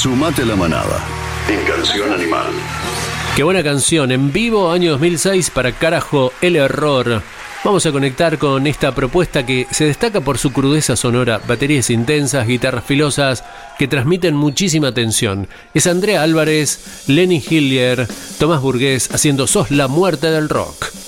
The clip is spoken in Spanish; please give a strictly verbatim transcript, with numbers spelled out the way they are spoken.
Sumate a la manada. En Canción Animal. Qué buena canción. En vivo, año dos mil seis, para Carajo, El Error. Vamos a conectar con esta propuesta que se destaca por su crudeza sonora, baterías intensas, guitarras filosas que transmiten muchísima tensión. Es Andrea Álvarez, Lenny Hillier, Tomás Burgués haciendo Sos la muerte del rock.